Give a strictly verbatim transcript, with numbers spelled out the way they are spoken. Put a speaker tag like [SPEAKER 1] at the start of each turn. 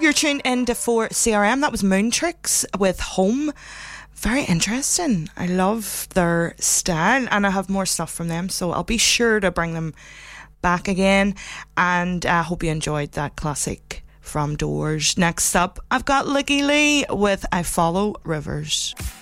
[SPEAKER 1] You're tuned into four C R M. That was Moon Tricks with Home. Very interesting. I love their style, and I have more stuff from them, so I'll be sure to bring them back again. And I uh, hope you enjoyed that classic from Doors. Next up, I've got Licky Lee with I Follow Rivers.